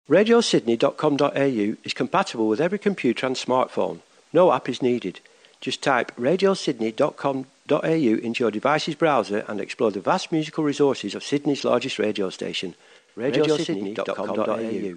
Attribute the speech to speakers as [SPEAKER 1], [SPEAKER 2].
[SPEAKER 1] RadioSydney.com.au is compatible with every computer and smartphone. No app is needed. Just type RadioSydney.com.au into your device's browser and explore the vast musical resources of Sydney's largest radio station, RadioSydney.com.au.